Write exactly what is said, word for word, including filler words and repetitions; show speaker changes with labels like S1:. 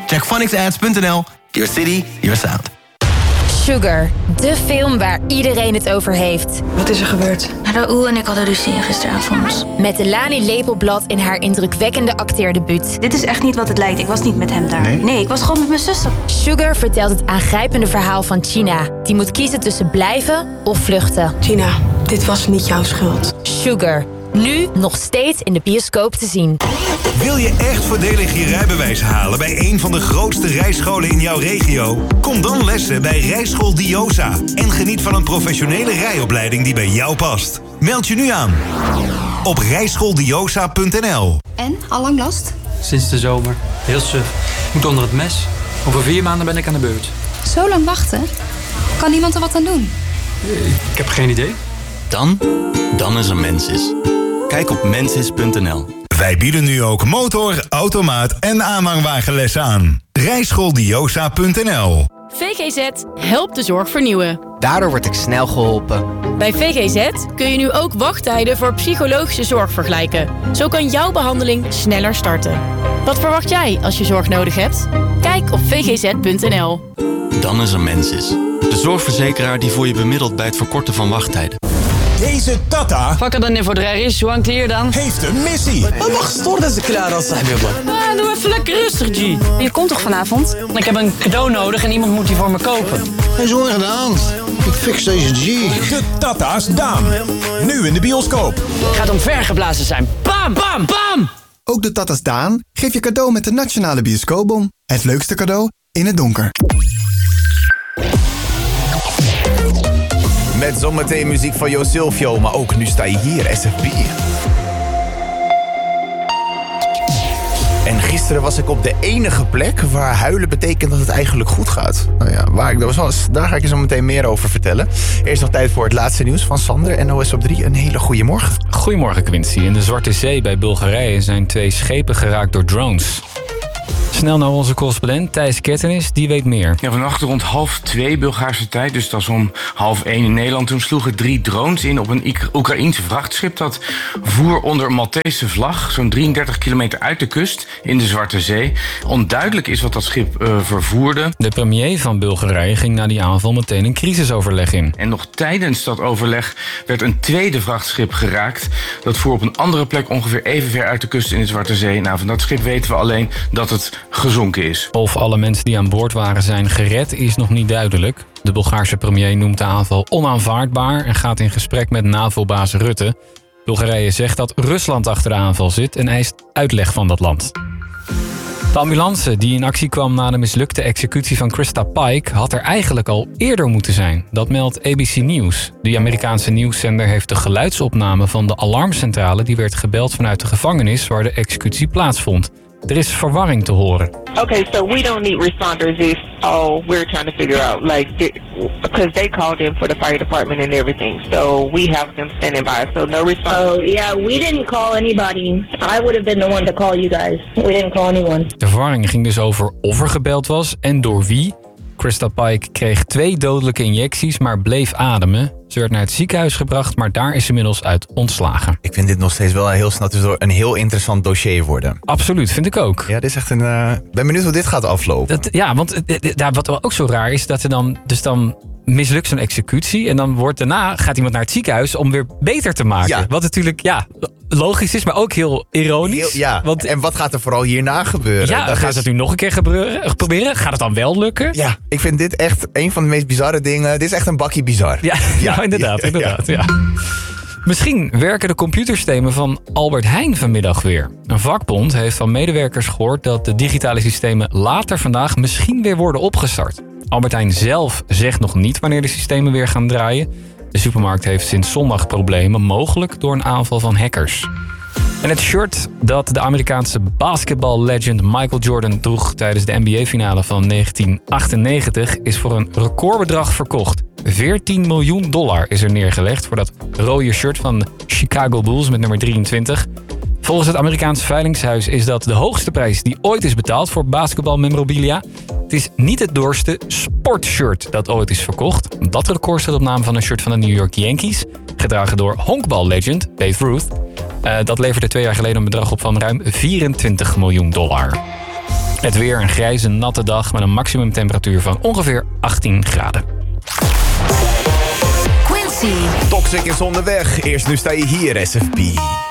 S1: Check phonics ads punt n l. Your city, your sound.
S2: Sugar, de film waar iedereen het over heeft.
S3: Wat is er gebeurd?
S4: Raoul en ik hadden ruzie gisteravond.
S2: Met Delani Lepelblad in haar indrukwekkende acteerdebuut.
S4: Dit is echt niet wat het lijkt. Ik was niet met hem daar.
S3: Nee?
S4: Nee, ik was gewoon met mijn zussen.
S2: Sugar vertelt het aangrijpende verhaal van China. Die moet kiezen tussen blijven of vluchten.
S3: Gina, dit was niet jouw schuld.
S2: Sugar, nu nog steeds in de bioscoop te zien.
S5: Wil je echt voordelig je rijbewijs halen bij een van de grootste rijscholen in jouw regio? Kom dan lessen bij Rijschool Diosa en geniet van een professionele rijopleiding die bij jou past. Meld je nu aan op rijschooldiosa punt n l.
S6: En, al lang last?
S7: Sinds de zomer. Heel suf. Moet onder het mes. Over vier maanden ben ik aan de beurt.
S6: Zo lang wachten? Kan niemand er wat aan doen?
S7: Ik heb geen idee.
S8: Dan? Dan is er Mensis. Kijk op mensis punt n l.
S5: Wij bieden nu ook motor, automaat en aanhangwagenlessen aan. rijschooldiosa punt n l.
S9: V G Z helpt de zorg vernieuwen.
S10: Daardoor word ik snel geholpen.
S9: Bij V G Z kun je nu ook wachttijden voor psychologische zorg vergelijken. Zo kan jouw behandeling sneller starten. Wat verwacht jij als je zorg nodig hebt? Kijk op v g z punt n l.
S8: Dan is er Mensis. De zorgverzekeraar die voor je bemiddelt bij het verkorten van wachttijden.
S11: Deze Tata...
S12: Vakker dan voor de reis, hoe hangt hij hier dan?
S11: ...heeft een missie.
S12: Wat mag storen ze klaar als hij weer ah, doe even lekker rustig, G.
S4: Je komt toch vanavond?
S12: Ik heb een cadeau nodig en iemand moet die voor me kopen.
S13: Hij is ongedaan. Ik fix deze G.
S11: De Tata's Daan. Nu in de bioscoop.
S12: Gaat omvergeblazen zijn. Bam, bam, bam!
S14: Ook de Tata's Daan geeft je cadeau met de Nationale Bioscoopbon. Het leukste cadeau in het donker.
S15: Met zometeen muziek van Jo Silvio, maar ook Nu Sta Je Hier, S F B. En gisteren was ik op de enige plek waar huilen betekent dat het eigenlijk goed gaat. Nou ja, waar ik, dat was wel, daar ga ik je zo meteen meer over vertellen. Eerst nog tijd voor het laatste nieuws van Sander, N O S op drie. Een hele goede morgen.
S16: Goedemorgen, Quincy. In de Zwarte Zee bij Bulgarije zijn twee schepen geraakt door drones. Snel naar onze correspondent Thijs Kettenis, die weet meer.
S17: Ja, vannacht rond half twee Bulgaarse tijd, dus dat is om half één in Nederland. Toen sloegen drie drones in op een Oekraïense vrachtschip dat voer onder een Maltese vlag, zo'n drieëndertig kilometer uit de kust in de Zwarte Zee. Onduidelijk is wat dat schip uh, vervoerde.
S16: De premier van Bulgarije ging na die aanval meteen een crisisoverleg in.
S17: En nog tijdens dat overleg werd een tweede vrachtschip geraakt. Dat voer op een andere plek ongeveer even ver uit de kust in de Zwarte Zee. Nou, van dat schip weten we alleen dat het gezonken is.
S16: Of alle mensen die aan boord waren zijn gered is nog niet duidelijk. De Bulgaarse premier noemt de aanval onaanvaardbaar en gaat in gesprek met NAVO-baas Rutte. Bulgarije zegt dat Rusland achter de aanval zit en eist uitleg van dat land. De ambulance die in actie kwam na de mislukte executie van Krista Pike had er eigenlijk al eerder moeten zijn. Dat meldt A B C News. De Amerikaanse nieuwszender heeft de geluidsopname van de alarmcentrale die werd gebeld vanuit de gevangenis waar de executie plaatsvond. Er is verwarring te horen.
S18: Okay, so we don't need responders if all we're trying to figure out, like, because they called in for the fire department and everything, so we have them standing by, so no responders.
S19: Oh, yeah, we didn't call anybody. I would have been the one to call you guys. We didn't call anyone.
S16: De verwarring ging dus over of er gebeld was en door wie. Krista Pike kreeg twee dodelijke injecties, maar bleef ademen. Ze werd naar het ziekenhuis gebracht, maar daar is ze inmiddels uit ontslagen.
S15: Ik vind dit nog steeds wel heel snel dus een heel interessant dossier worden.
S16: Absoluut, vind ik ook.
S15: Ja, dit is echt een... Uh, ben benieuwd hoe dit gaat aflopen.
S16: Dat, ja, want uh, wat ook zo raar is, dat er dan... Dus dan mislukt zo'n executie en dan wordt daarna gaat iemand naar het ziekenhuis om weer beter te maken. Ja. Wat natuurlijk, ja, logisch is, maar ook heel ironisch.
S15: Heel, ja, want, en wat gaat er vooral hierna gebeuren?
S16: Ja, dat gaat is... het nu nog een keer gebeuren, proberen? Gaat het dan wel lukken?
S15: Ja, ik vind dit echt een van de meest bizarre dingen. Dit is echt een bakkie bizar.
S16: Ja, ja, ja inderdaad, inderdaad, ja. ja. Misschien werken de computersystemen van Albert Heijn vanmiddag weer. Een vakbond heeft van medewerkers gehoord dat de digitale systemen later vandaag misschien weer worden opgestart. Albert Heijn zelf zegt nog niet wanneer de systemen weer gaan draaien. De supermarkt heeft sinds zondag problemen, mogelijk door een aanval van hackers. En het shirt dat de Amerikaanse basketballegend Michael Jordan droeg tijdens de N B A-finale van negentien achtennegentig is voor een recordbedrag verkocht. veertien miljoen dollar is er neergelegd voor dat rode shirt van de Chicago Bulls met nummer drieëntwintig. Volgens het Amerikaanse veilingshuis is dat de hoogste prijs die ooit is betaald voor basketbalmemorabilia. Het is niet het duurste sportshirt dat ooit is verkocht. Dat record staat op naam van een shirt van de New York Yankees, gedragen door honkballegend Babe Ruth. Uh, dat leverde twee jaar geleden een bedrag op van ruim vierentwintig miljoen dollar. Het weer een grijze, natte dag met een maximumtemperatuur van ongeveer achttien graden.
S20: Quincy.
S15: Toxic is onderweg. Eerst nu sta je hier, S F P.